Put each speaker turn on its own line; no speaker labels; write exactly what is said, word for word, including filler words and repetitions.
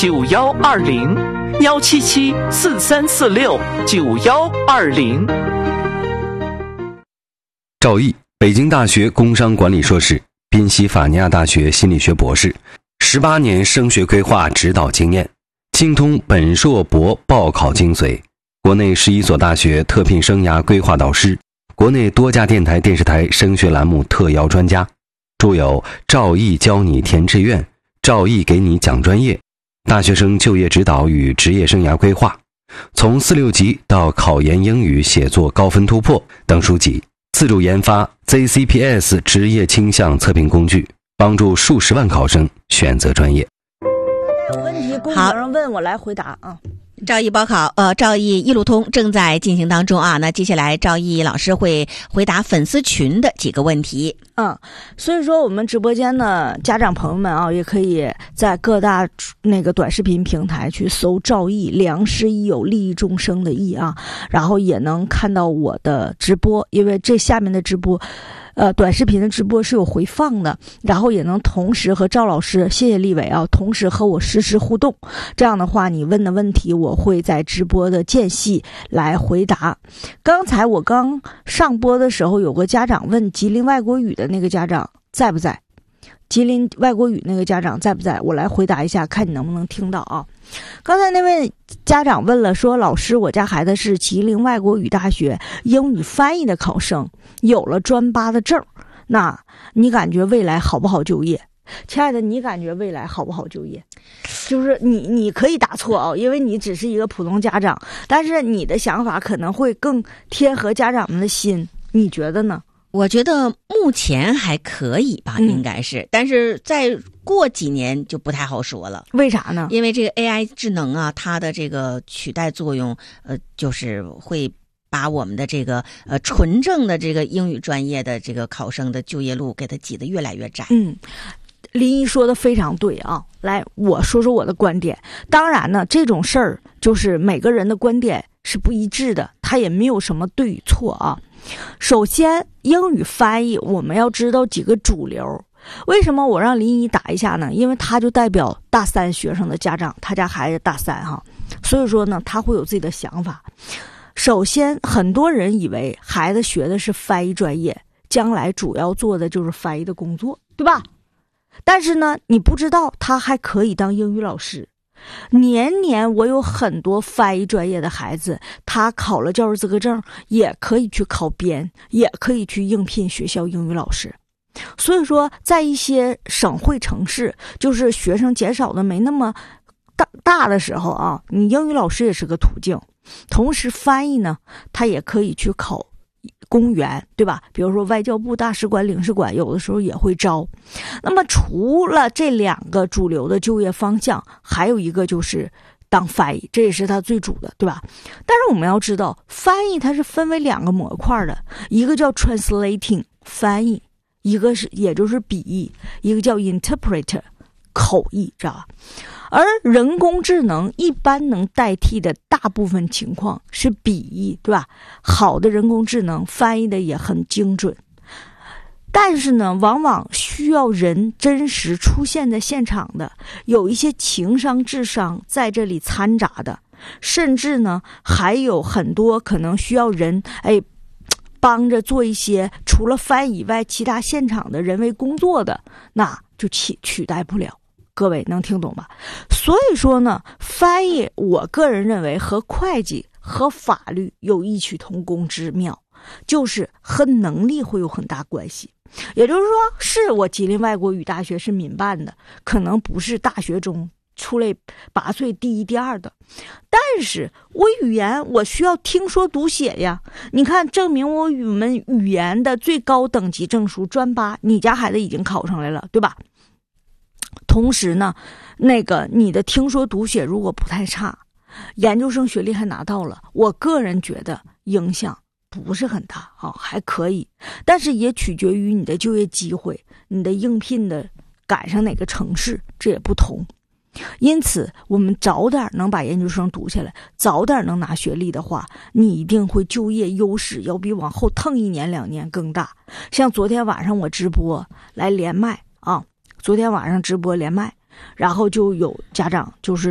九幺二零，幺七七四三四六九幺二零。
赵毅，北京大学工商管理硕士，宾夕法尼亚大学心理学博士，十八年升学规划指导经验，精通本硕博报考精髓，国内十一所大学特聘生涯规划导师，国内多家电台电视台升学栏目特邀专家，著有《赵毅教你填志愿》《赵毅给你讲专业》《大学生就业指导与职业生涯规划》从四六级到考研英语写作高分突破等书籍，自主研发 Z C P S 职业倾向测评工具，帮助数十万考生选择专业。
有问题公屏上问我来回答啊。
赵毅报考，呃，赵毅一路通正在进行当中啊。那接下来赵毅老师会回答粉丝群的几个问题。
嗯，所以说我们直播间的家长朋友们啊，也可以在各大那个短视频平台去搜赵毅，良师益友，利益众生的益啊，然后也能看到我的直播，因为这下面的直播。呃，短视频的直播是有回放的，然后也能同时和赵老师，谢谢立伟啊，同时和我实时互动。这样的话，你问的问题，我会在直播的间隙来回答。刚才我刚上播的时候，有个家长问吉林外国语的那个家长在不在？吉林外国语那个家长在不在？我来回答一下，看你能不能听到啊。刚才那位家长问了，说老师，我家孩子是吉林外国语大学英语翻译的考生，有了专八的证，那你感觉未来好不好就业？亲爱的，你感觉未来好不好就业？就是你你可以答错啊，因为你只是一个普通家长，但是你的想法可能会更贴合家长们的心，你觉得呢？
我觉得目前还可以吧，
嗯、
应该是，但是再过几年就不太好说了。
为啥呢？
因为这个 A I 智能啊，它的这个取代作用，呃，就是会把我们的这个呃纯正的这个英语专业的这个考生的就业路给它挤得越来越窄。
嗯，林一说的非常对啊。来，我说说我的观点。当然呢，这种事儿就是每个人的观点是不一致的，它也没有什么对与错啊。首先，英语翻译我们要知道几个主流。为什么我让林一打一下呢？因为他就代表大三学生的家长，他家孩子大三哈，所以说呢，他会有自己的想法。首先，很多人以为孩子学的是翻译专业，将来主要做的就是翻译的工作，对吧？但是呢，你不知道他还可以当英语老师。年年我有很多翻译专业的孩子，他考了教师资格证，也可以去考编，也可以去应聘学校英语老师。所以说，在一些省会城市，就是学生减少的没那么大大的时候啊，你英语老师也是个途径。同时，翻译呢，他也可以去考公务员，对吧？比如说外交部大使馆、领事馆，有的时候也会招。那么除了这两个主流的就业方向，还有一个就是当翻译，这也是他最主的，对吧？但是我们要知道，翻译它是分为两个模块的，一个叫 translating 翻译，一个是也就是笔译，一个叫 interpreter 口译，知道吧？而人工智能一般能代替的大部分情况是笔译，对吧？好的人工智能翻译的也很精准，但是呢，往往需要人真实出现在现场的，有一些情商、智商在这里掺杂的，甚至呢，还有很多可能需要人哎帮着做一些除了翻译以外其他现场的人为工作的，那就取取代不了。各位能听懂吧？所以说呢，翻译我个人认为和会计和法律有异曲同工之妙，就是和能力会有很大关系。也就是说，是我吉林外国语大学是民办的，可能不是大学中出类拔萃第一第二的，但是我语言我需要听说读写呀。你看，证明我语文语言的最高等级证书专八，你家孩子已经考上来了，对吧？同时呢，那个你的听说读写如果不太差，研究生学历还拿到了，我个人觉得影响不是很大啊，还可以，但是也取决于你的就业机会，你的应聘的赶上哪个城市，这也不同。因此，我们早点能把研究生读下来，早点能拿学历的话，你一定会就业优势要比往后腾一年两年更大。像昨天晚上我直播来连麦啊。昨天晚上直播连麦，然后就有家长就是